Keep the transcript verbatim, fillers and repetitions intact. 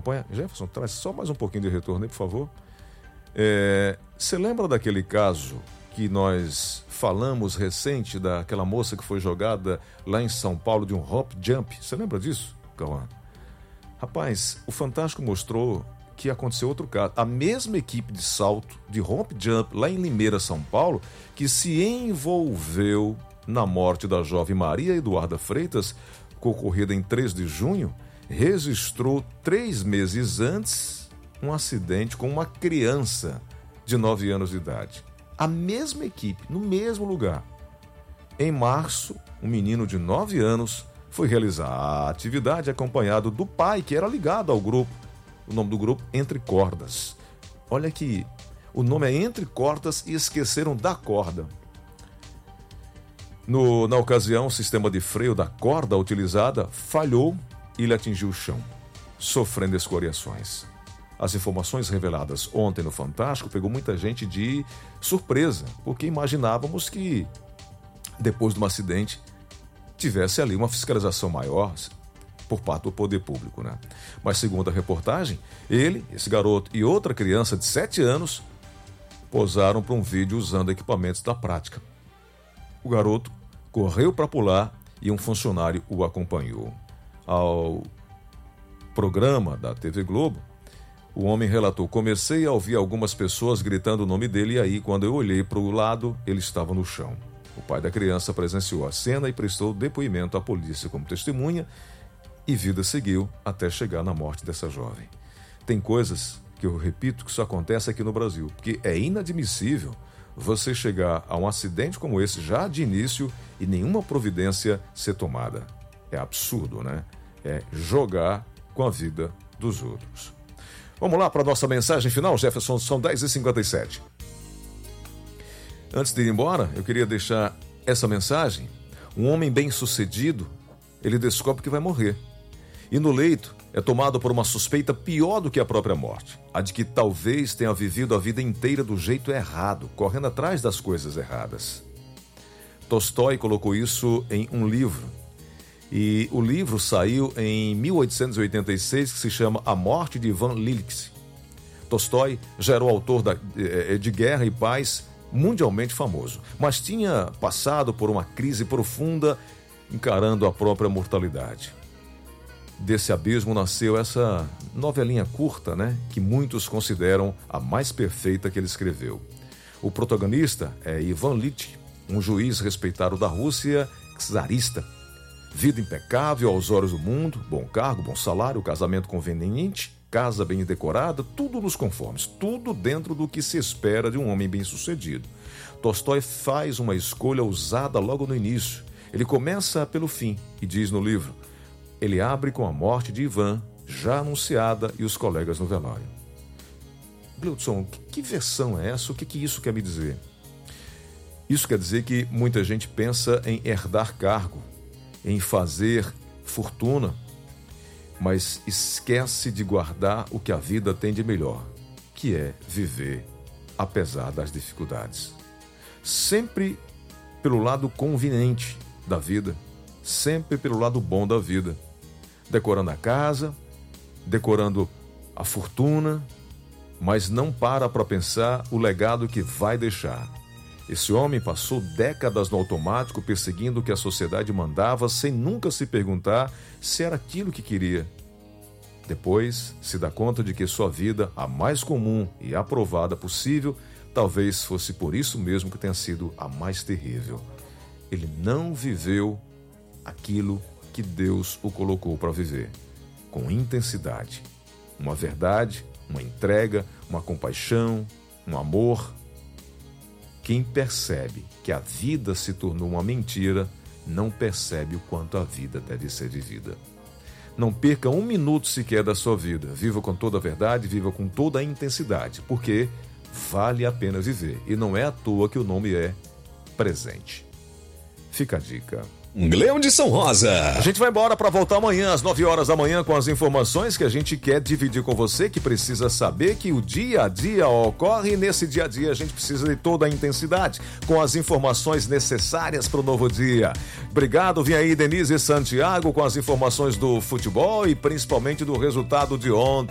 acompanha. Jefferson, traz só mais um pouquinho de retorno aí, por favor. Você é, lembra daquele caso que nós falamos recente, daquela moça que foi jogada lá em São Paulo de um hop jump? Você lembra disso, Cauã? Rapaz, o Fantástico mostrou que aconteceu outro caso. A mesma equipe de salto, de hop jump, lá em Limeira, São Paulo, que se envolveu na morte da jovem Maria Eduarda Freitas, ocorrida em três de junho, registrou três meses antes um acidente com uma criança de nove anos de idade. A mesma equipe, no mesmo lugar. Em março, um menino de nove anos foi realizar a atividade acompanhado do pai, que era ligado ao grupo. O nome do grupo, Entre Cordas. Olha que o nome é Entre Cordas e esqueceram da corda. No, na ocasião, o sistema de freio da corda utilizada falhou e ele atingiu o chão, sofrendo escoriações. As informações reveladas ontem no Fantástico pegou muita gente de surpresa, porque imaginávamos que, depois de um acidente, tivesse ali uma fiscalização maior por parte do poder público, né? Mas, segundo a reportagem, ele, esse garoto e outra criança de sete anos posaram para um vídeo usando equipamentos da prática. O garoto correu para pular e um funcionário o acompanhou. Ao programa da T V Globo, o homem relatou: comecei a ouvir algumas pessoas gritando o nome dele e aí, quando eu olhei para o lado, ele estava no chão. O pai da criança presenciou a cena e prestou depoimento à polícia como testemunha e vida seguiu até chegar na morte dessa jovem. Tem coisas que eu repito que isso acontece aqui no Brasil, porque é inadmissível você chegar a um acidente como esse já de início e nenhuma providência ser tomada. É absurdo, né? É jogar com a vida dos outros. Vamos lá para a nossa mensagem final, Jefferson, são dez e cinquenta e sete. Antes de ir embora, eu queria deixar essa mensagem. Um homem bem-sucedido, ele descobre que vai morrer. E no leito é tomado por uma suspeita pior do que a própria morte. A de que talvez tenha vivido a vida inteira do jeito errado, correndo atrás das coisas erradas. Tolstói colocou isso em um livro. E o livro saiu em mil oitocentos e oitenta e seis, que se chama A Morte de Ivan Lilix. Tolstói já era o autor da, de Guerra e Paz, mundialmente famoso, mas tinha passado por uma crise profunda, encarando a própria mortalidade. Desse abismo nasceu essa novelinha curta, né, que muitos consideram a mais perfeita que ele escreveu. O protagonista é Ivan Lilix, um juiz respeitado da Rússia czarista. Vida impecável aos olhos do mundo, bom cargo, bom salário, casamento conveniente, casa bem decorada, tudo nos conformes, tudo dentro do que se espera de um homem bem-sucedido. Tolstói faz uma escolha ousada logo no início. Ele começa pelo fim e diz no livro: ele abre com a morte de Ivan, já anunciada, e os colegas no velório. Gleudson, que, que versão é essa? O que, que isso quer me dizer? Isso quer dizer que muita gente pensa em herdar cargo, em fazer fortuna, mas esquece de guardar o que a vida tem de melhor, que é viver apesar das dificuldades. Sempre pelo lado conveniente da vida, sempre pelo lado bom da vida. Decorando a casa, decorando a fortuna, mas não para para pensar o legado que vai deixar. Esse homem passou décadas no automático perseguindo o que a sociedade mandava sem nunca se perguntar se era aquilo que queria. Depois se dá conta de que sua vida, a mais comum e aprovada possível, talvez fosse por isso mesmo que tenha sido a mais terrível. Ele não viveu aquilo que Deus o colocou para viver, com intensidade. Uma verdade, uma entrega, uma compaixão, um amor. Quem percebe que a vida se tornou uma mentira, não percebe o quanto a vida deve ser vivida. Não perca um minuto sequer da sua vida. Viva com toda a verdade, viva com toda a intensidade, porque vale a pena viver. E não é à toa que o nome é presente. Fica a dica. Leão de São Rosa. A gente vai embora para voltar amanhã às nove horas da manhã com as informações que a gente quer dividir com você, que precisa saber que o dia a dia ocorre e nesse dia a dia a gente precisa de toda a intensidade, com as informações necessárias para o novo dia. Obrigado, vem aí Denise Santiago com as informações do futebol e principalmente do resultado de ontem.